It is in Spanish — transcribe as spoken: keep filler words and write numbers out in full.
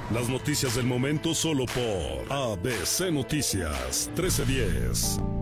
Las noticias del momento solo por A B C Noticias trece diez.